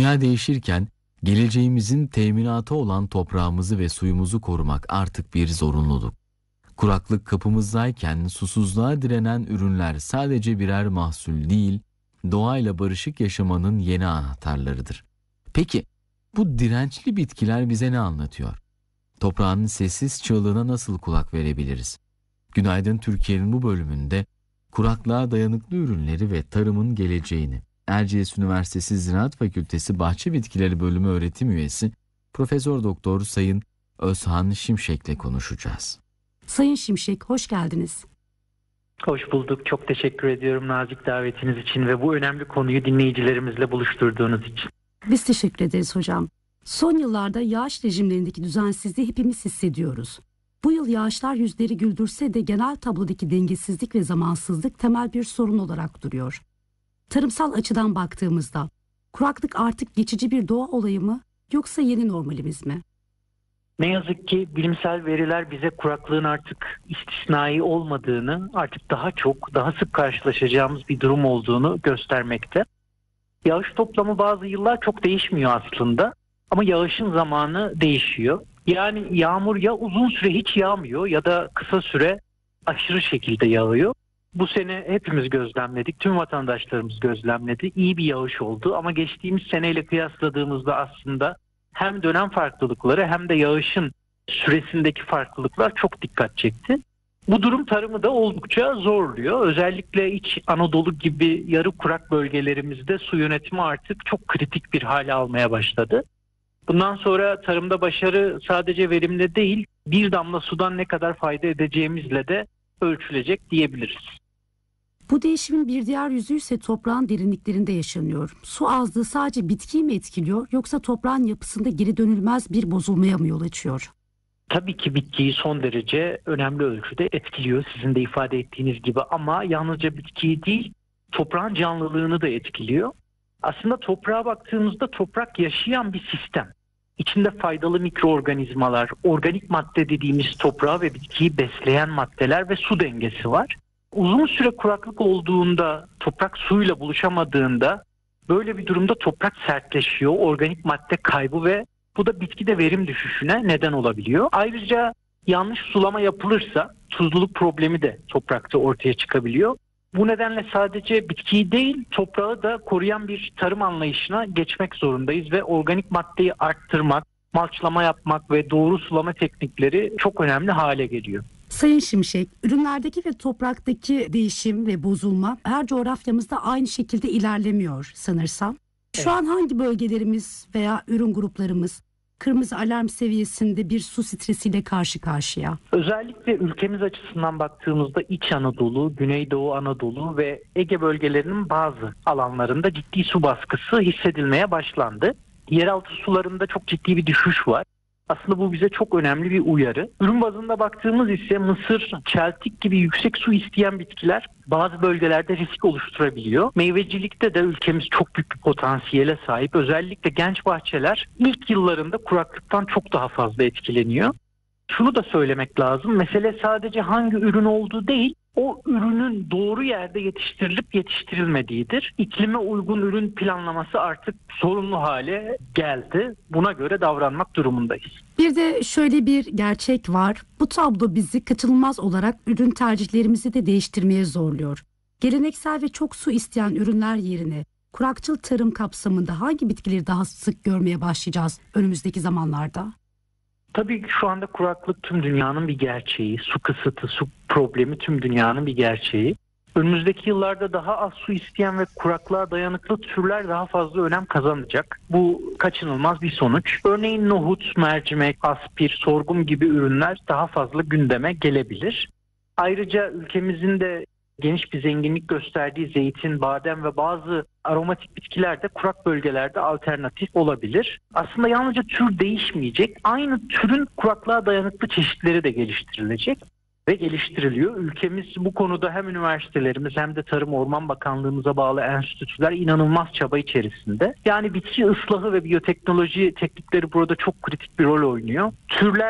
Dünya değişirken geleceğimizin teminatı olan toprağımızı ve suyumuzu korumak artık bir zorunluluk. Kuraklık kapımızdayken susuzluğa direnen ürünler sadece birer mahsul değil, doğayla barışık yaşamanın yeni anahtarlarıdır. Peki, bu dirençli bitkiler bize ne anlatıyor? Toprağın sessiz çığlığına nasıl kulak verebiliriz? Günaydın Türkiye'nin bu bölümünde kuraklığa dayanıklı ürünleri ve tarımın geleceğini, Erciyes Üniversitesi Ziraat Fakültesi Bahçe Bitkileri Bölümü öğretim üyesi Profesör Doktor Sayın Özhan Şimşek'le konuşacağız. Sayın Şimşek, hoş geldiniz. Hoş bulduk. Çok teşekkür ediyorum nazik davetiniz için ve bu önemli konuyu dinleyicilerimizle buluşturduğunuz için. Biz teşekkür ederiz hocam. Son yıllarda yağış rejimlerindeki düzensizliği hepimiz hissediyoruz. Bu yıl yağışlar yüzleri güldürse de genel tablodaki dengesizlik ve zamansızlık temel bir sorun olarak duruyor. Tarımsal açıdan baktığımızda kuraklık artık geçici bir doğa olayı mı yoksa yeni normalimiz mi? Ne yazık ki bilimsel veriler bize kuraklığın artık istisnai olmadığını, artık daha sık karşılaşacağımız bir durum olduğunu göstermekte. Yağış toplamı bazı yıllar çok değişmiyor aslında ama yağışın zamanı değişiyor. Yani yağmur ya uzun süre hiç yağmıyor ya da kısa süre aşırı şekilde yağıyor. Bu sene hepimiz gözlemledik, tüm vatandaşlarımız gözlemledi. İyi bir yağış oldu ama geçtiğimiz seneyle kıyasladığımızda aslında hem dönem farklılıkları hem de yağışın süresindeki farklılıklar çok dikkat çekti. Bu durum tarımı da oldukça zorluyor. Özellikle İç Anadolu gibi yarı kurak bölgelerimizde su yönetimi artık çok kritik bir hale almaya başladı. Bundan sonra tarımda başarı sadece verimle değil, bir damla sudan ne kadar fayda edeceğimizle de ölçülecek diyebiliriz. Bu değişimin bir diğer yüzü ise toprağın derinliklerinde yaşanıyor. Su azlığı sadece bitkiyi mi etkiliyor yoksa toprağın yapısında geri dönülmez bir bozulmaya mı yol açıyor? Tabii ki bitkiyi son derece önemli ölçüde etkiliyor sizin de ifade ettiğiniz gibi ama yalnızca bitkiyi değil toprağın canlılığını da etkiliyor. Aslında toprağa baktığımızda toprak yaşayan bir sistem. İçinde faydalı mikroorganizmalar, organik madde dediğimiz toprağı ve bitkiyi besleyen maddeler ve su dengesi var. Uzun süre kuraklık olduğunda, toprak suyla buluşamadığında böyle bir durumda toprak sertleşiyor, organik madde kaybı ve bu da bitkide verim düşüşüne neden olabiliyor. Ayrıca yanlış sulama yapılırsa tuzluluk problemi de toprakta ortaya çıkabiliyor. Bu nedenle sadece bitkiyi değil, toprağı da koruyan bir tarım anlayışına geçmek zorundayız ve organik maddeyi arttırmak, malçlama yapmak ve doğru sulama teknikleri çok önemli hale geliyor. Sayın Şimşek, ürünlerdeki ve topraktaki değişim ve bozulma her coğrafyamızda aynı şekilde ilerlemiyor sanırsam. Şu an hangi bölgelerimiz veya ürün gruplarımız kırmızı alarm seviyesinde bir su stresiyle karşı karşıya? Özellikle ülkemiz açısından baktığımızda İç Anadolu, Güneydoğu Anadolu ve Ege bölgelerinin bazı alanlarında ciddi su baskısı hissedilmeye başlandı. Yeraltı sularında çok ciddi bir düşüş var. Aslında bu bize çok önemli bir uyarı. Ürün bazında baktığımız ise mısır, çeltik gibi yüksek su isteyen bitkiler bazı bölgelerde risk oluşturabiliyor. Meyvecilikte de ülkemiz çok büyük bir potansiyele sahip. Özellikle genç bahçeler ilk yıllarında kuraklıktan çok daha fazla etkileniyor. Şunu da söylemek lazım. Mesele sadece hangi ürün olduğu değil, o ürünün doğru yerde yetiştirilip yetiştirilmediğidir. İklime uygun ürün planlaması artık sorunlu hale geldi. Buna göre davranmak durumundayız. Bir de şöyle bir gerçek var. Bu tablo bizi kaçınılmaz olarak ürün tercihlerimizi de değiştirmeye zorluyor. Geleneksel ve çok su isteyen ürünler yerine kurakçıl tarım kapsamında hangi bitkileri daha sık görmeye başlayacağız önümüzdeki zamanlarda? Tabii ki şu anda kuraklık tüm dünyanın bir gerçeği. Su kısıtı, su problemi tüm dünyanın bir gerçeği. Önümüzdeki yıllarda daha az su isteyen ve kuraklığa dayanıklı türler daha fazla önem kazanacak. Bu kaçınılmaz bir sonuç. Örneğin nohut, mercimek, aspir, sorghum gibi ürünler daha fazla gündeme gelebilir. Ayrıca ülkemizin de geniş bir zenginlik gösterdiği zeytin, badem ve bazı aromatik bitkiler de kurak bölgelerde alternatif olabilir. Aslında yalnızca tür değişmeyecek, aynı türün kuraklığa dayanıklı çeşitleri de geliştirilecek ve geliştiriliyor. Ülkemiz bu konuda hem üniversitelerimiz hem de Tarım Orman Bakanlığımıza bağlı enstitüler inanılmaz çaba içerisinde. Yani bitki ıslahı ve biyoteknoloji teknikleri burada çok kritik bir rol oynuyor. Türler